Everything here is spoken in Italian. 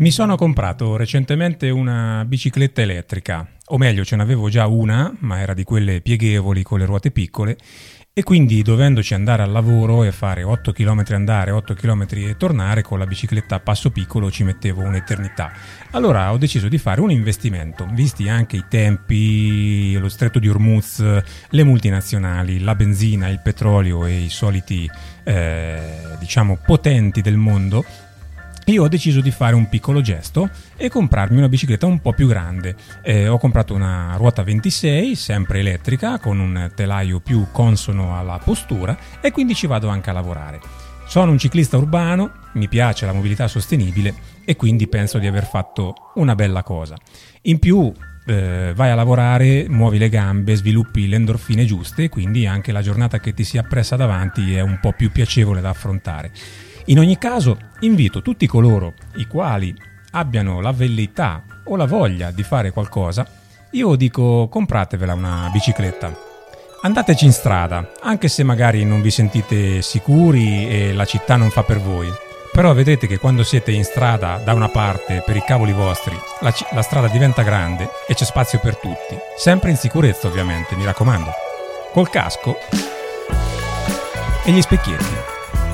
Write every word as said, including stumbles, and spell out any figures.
Mi sono comprato recentemente una bicicletta elettrica, o meglio ce n'avevo già una, ma era di quelle pieghevoli con le ruote piccole, e quindi dovendoci andare al lavoro e fare otto chilometri andare, otto chilometri e tornare, con la bicicletta a passo piccolo ci mettevo un'eternità. Allora ho deciso di fare un investimento, visti anche i tempi, lo stretto di Hormuz, le multinazionali, la benzina, il petrolio e i soliti eh, diciamo potenti del mondo. Io ho deciso di fare un piccolo gesto e comprarmi una bicicletta un po' più grande. Eh, ho comprato una ruota ventisei, sempre elettrica, con un telaio più consono alla postura, e quindi ci vado anche a lavorare. Sono un ciclista urbano, mi piace la mobilità sostenibile e quindi penso di aver fatto una bella cosa. In più eh, vai a lavorare, muovi le gambe, sviluppi le endorfine giuste, quindi anche la giornata che ti si appressa davanti è un po' più piacevole da affrontare. In ogni caso, invito tutti coloro i quali abbiano la velleità o la voglia di fare qualcosa, io dico compratevela una bicicletta. Andateci in strada, anche se magari non vi sentite sicuri e la città non fa per voi. Però vedrete che quando siete in strada da una parte per i cavoli vostri, la, c- la strada diventa grande e c'è spazio per tutti. Sempre in sicurezza ovviamente, mi raccomando. Col casco e gli specchietti.